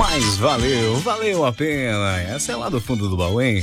Mas valeu a pena. Essa é lá do fundo do baú, hein?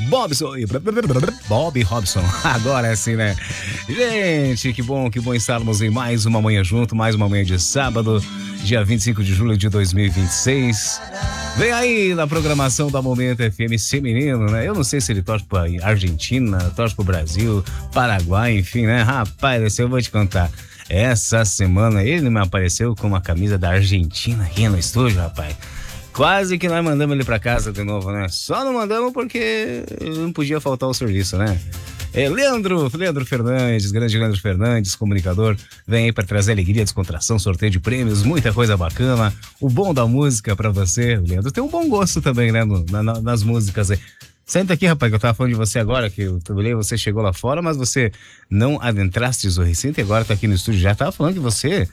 Bob Robson, agora é assim, né? Gente, que bom estarmos em mais uma manhã junto, mais uma manhã de sábado, dia 25 de julho de 2026. Vem aí na programação da Momento FM esse menino, né? Eu não sei se ele torce pra Argentina, torce pro Brasil, Paraguai, enfim, né? Rapaz, eu vou te contar. Essa semana ele me apareceu com uma camisa da Argentina aqui no estúdio, rapaz. Quase que nós mandamos ele pra casa de novo, né? Só não mandamos porque não podia faltar o serviço, né? Leandro Fernandes, grande Leandro Fernandes, comunicador, vem aí pra trazer alegria, descontração, sorteio de prêmios, muita coisa bacana. O bom da música pra você. O Leandro tem um bom gosto também, né? Nas músicas aí. Senta aqui, rapaz, que eu tava falando de você agora, que eu trabalhei, você chegou lá fora, mas você não adentraste o recinto e agora tá aqui no estúdio. Já tava falando de você.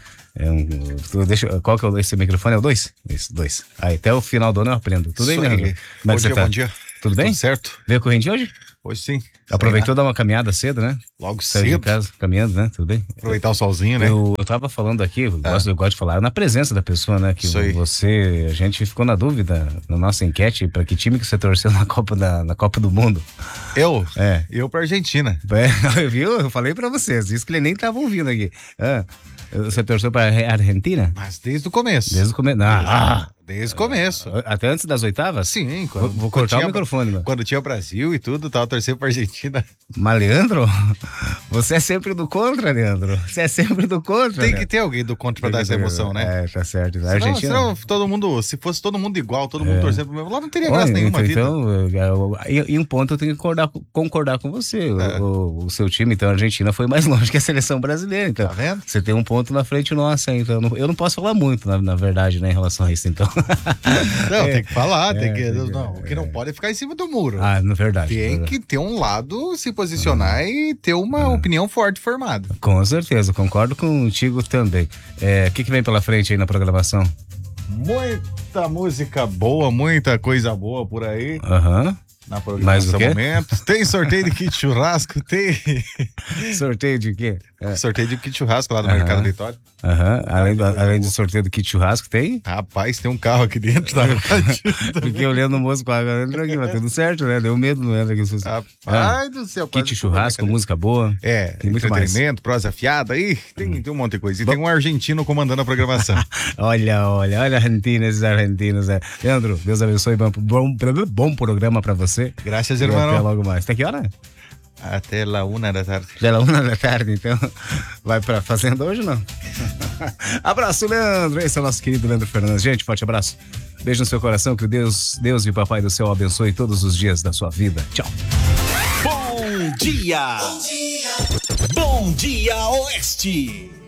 Qual que é esse microfone? É o 2? Isso, 2. Aí até o final do ano eu aprendo. Tudo bem, Leandro? Como é que você tá? Bom dia. Tudo bem? Tudo certo. Veio corrente hoje? Hoje sim. Aproveitou dar uma caminhada cedo, né? Logo Saiu de cedo. casa, caminhando, né? Tudo bem? Aproveitar o solzinho, né? Eu tava falando aqui, eu gosto de falar na presença da pessoa, né? Que a gente ficou na dúvida na nossa enquete pra que time que você torceu na Copa do Mundo. Eu? É. Eu pra Argentina. Viu? Eu falei pra vocês, isso que ele nem tava ouvindo aqui. Você torceu pra Argentina? Mas desde o começo. Desde o começo. Desde o começo. Até antes das oitavas? Sim. Vou cortar o microfone, mano. Quando tinha o Brasil e tudo, tava torcendo pra Argentina. Mas, Leandro, você é sempre do contra, Leandro. Você é sempre do contra. Tem que ter alguém do contra pra dar essa emoção, né? Tá certo. A Argentina... Senão se fosse todo mundo igual, todo mundo torcendo pro mesmo, lá não teria graça nenhuma vida. Então, em um ponto eu tenho que concordar com você. O seu time, então, a Argentina foi mais longe que a seleção brasileira. Então, tá vendo? Você tem um ponto na frente nossa, então eu não posso falar muito, na verdade, né, em relação a isso, então. Não, tem que falar, o que não pode é ficar em cima do muro. Na verdade. Tem que ter um lado, se posicionar e ter uma opinião forte formada. Com certeza, concordo contigo também. O que vem pela frente aí na programação? Muita música boa, muita coisa boa por aí. Na Mais programação o quê? Momento. Tem sorteio de kit churrasco, tem. Sorteio de quê? Sorteio de kit churrasco lá no Mercado Vitória. Além do sorteio do kit churrasco, tem? Rapaz, tem um carro aqui dentro da rádio. Porque olhando o moço com a entrou aqui, mas tudo certo, né? Deu medo, não entra aqui. Rapaz do céu. Kit churrasco, música boa. Tem muito entretenimento, prosa fiada aí. Tem um monte de coisa. E tem um argentino comandando a programação. Olha, esses argentinos. Leandro, Deus abençoe. Bom programa pra você. Graças, irmão. Até logo mais. Até que hora? Até lá 1 da tarde. Até lá 1 da tarde, então. Vai pra fazenda hoje, não? Abraço, Leandro. Esse é o nosso querido Leandro Fernandes. Gente, forte abraço. Beijo no seu coração. Que Deus e o Papai do Céu abençoe todos os dias da sua vida. Tchau. Bom dia! Bom dia, Oeste!